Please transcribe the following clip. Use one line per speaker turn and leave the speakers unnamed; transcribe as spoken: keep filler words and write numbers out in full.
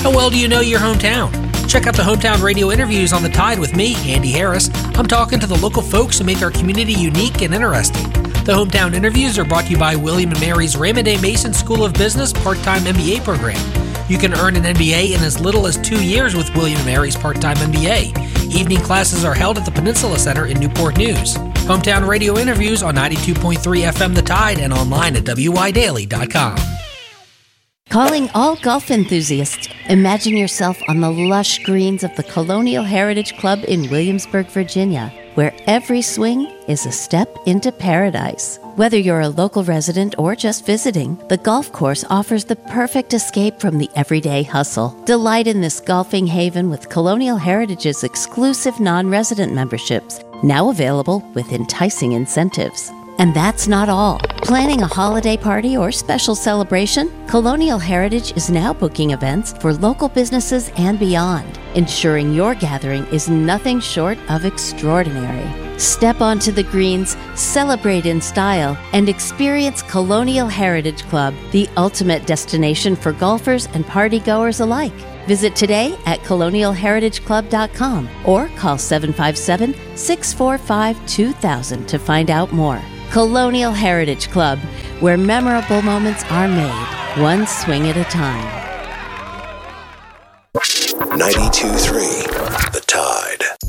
How well do you know your hometown? Check out the Hometown Radio interviews on The Tide with me, Andy Harris. I'm talking to the local folks who make our community unique and interesting. The Hometown interviews are brought to you by William and Mary's Raymond A. Mason School of Business part-time M B A program. You can earn an M B A in as little as two years with William and Mary's part-time M B A. Evening classes are held at the Peninsula Center in Newport News. Hometown Radio interviews on ninety-two point three F M The Tide and online at W Y daily dot com.
Calling all golf enthusiasts. Imagine yourself on the lush greens of the Colonial Heritage Club in Williamsburg, Virginia, where every swing is a step into paradise. Whether you're a local resident or just visiting, the golf course offers the perfect escape from the everyday hustle. Delight in this golfing haven with Colonial Heritage's exclusive non-resident memberships, now available with enticing incentives. And that's not all. Planning a holiday party or special celebration? Colonial Heritage is now booking events for local businesses and beyond, ensuring your gathering is nothing short of extraordinary. Step onto the greens, celebrate in style, and experience Colonial Heritage Club, the ultimate destination for golfers and partygoers alike. Visit today at colonial heritage club dot com or call seven five seven, six four five, two thousand to find out more. Colonial Heritage Club, where memorable moments are made, one swing at a time.
ninety-two point three The Tide.